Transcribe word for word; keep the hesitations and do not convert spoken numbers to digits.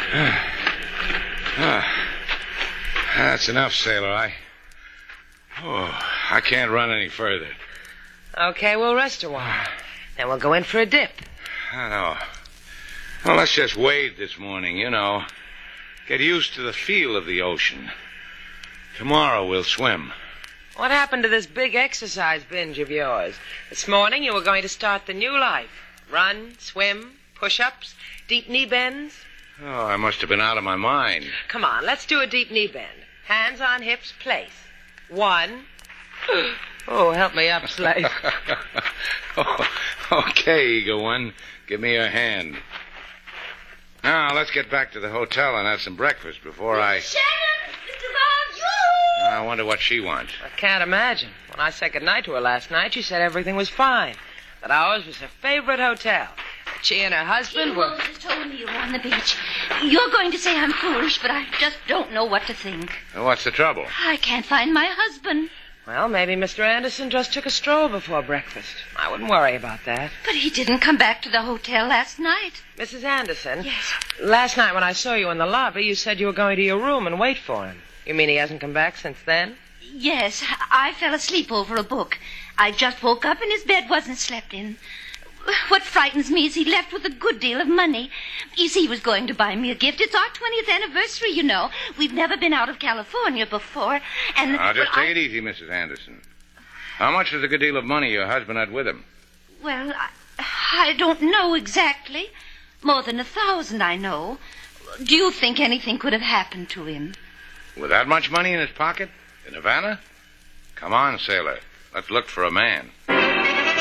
That's enough, sailor. I... Oh, I can't run any further. Okay, we'll rest a while. Then we'll go in for a dip. I know. Well, let's just wade this morning, you know. Get used to the feel of the ocean. Tomorrow we'll swim. What happened to this big exercise binge of yours? This morning you were going to start the new life. Run, swim, push-ups, deep knee bends. Oh, I must have been out of my mind. Come on, let's do a deep knee bend. Hands on hips, place. One. Oh, help me up, Slate. Oh, okay, Eagle One. Give me your hand. Now, let's get back to the hotel and have some breakfast before I... Shannon! Mister Rogers! I wonder what she wants. I can't imagine. When I said goodnight to her last night, she said everything was fine. That ours was her favorite hotel. That she and her husband Jim were... Moses told me you were on the beach. You're going to say I'm foolish, but I just don't know what to think. What's the trouble? I can't find my husband. Well, maybe Mister Anderson just took a stroll before breakfast. I wouldn't worry about that. But he didn't come back to the hotel last night. Missus Anderson? Yes. Last night when I saw you in the lobby, you said you were going to your room and wait for him. You mean he hasn't come back since then? Yes, I fell asleep over a book. I just woke up and his bed wasn't slept in. What frightens me is he left with a good deal of money. You see, he was going to buy me a gift. It's our twentieth anniversary, you know. We've never been out of California before, and... Now, just well, take I... it easy, Missus Anderson. How much is the good deal of money your husband had with him? Well, I, I don't know exactly. More than a thousand, I know. Do you think anything could have happened to him? With that much money in his pocket? In Havana? Come on, sailor. Let's look for a man.